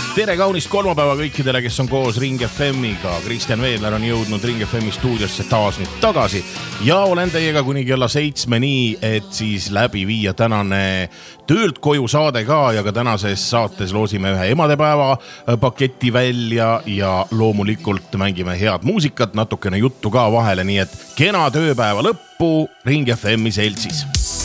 Tere kaunist kolmapäeva kõikidele, kes on koos Ring FM-iga. Kristjan Veedler on jõudnud Ring FM-i stuudiosse taas nüüd tagasi ja olen teiega kuni kella 7 nii, et siis läbi viia tänane töölt koju saade ka ja ka tänases saates loosime ühe emadepäeva paketi välja ja loomulikult mängime head muusikat, natukene juttu ka vahele, nii et kena tööpäeva lõppu Ring FM-i seltsis.